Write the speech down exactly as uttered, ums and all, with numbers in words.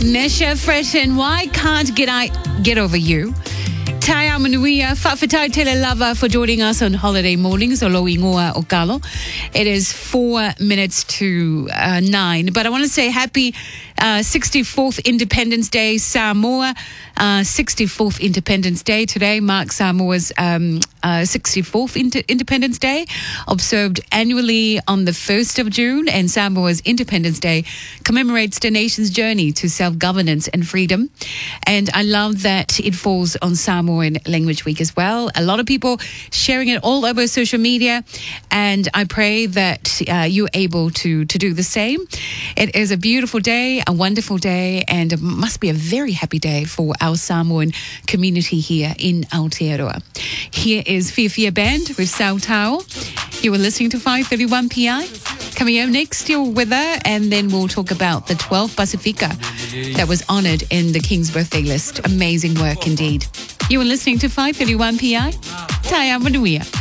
Nesha Fresh and Why Can't Get I Get Over You. Taya Manuia, Fafatai Telelava for joining us on holiday mornings, Olo Ingoa Okalo. It is four minutes to uh, nine, but I want to say happy uh, sixty-fourth Independence Day, Samoa. Uh, sixty-fourth Independence Day today marks Samoa's um, uh, sixty-fourth Inter- Independence Day, observed annually on the first of June, and Samoa's Independence Day commemorates the nation's journey to self-governance and freedom. And I love that it falls on Samoan Language Week as well. A lot of people sharing it all over social media, and I pray that uh, you're able to, to do the same. It is a beautiful day, a wonderful day, and it must be a very happy day for our Samoan community here in Aotearoa. Here is Fia Fia Band with Sao Tao. You were listening to five thirty-one P I. Coming up next, your weather, and then we'll talk about the twelfth Pacifica that was honoured in the King's birthday list. Amazing work indeed. You were listening to five thirty-one P I. Taya Manuia.